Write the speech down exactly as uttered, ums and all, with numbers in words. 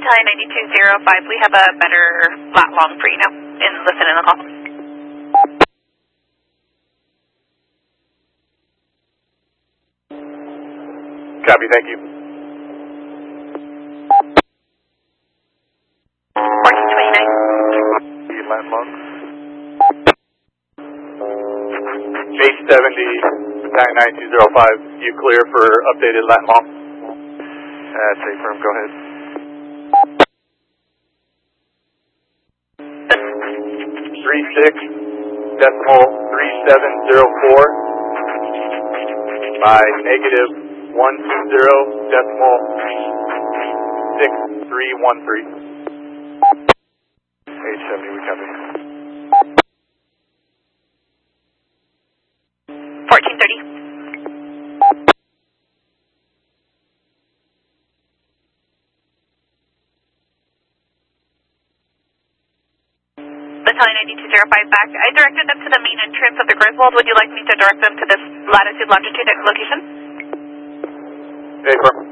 Battalion ninety-two oh five, we have a better lat long for you now. And listen in the call. Copy, thank you. fourteen twenty-nine. Lat long. eight seventy, Battalion ninety-two oh five, you clear for updated lat long? That's a firm, go ahead. three six decimal three seven zero four by negative one two zero decimal six three one three. eight seventy, we copy. fourteen thirty. Battalion ninety-two oh five back. I directed them to the main entrance of the Griswold. Would you like me to direct them to this latitude, longitude location? Hey, firm.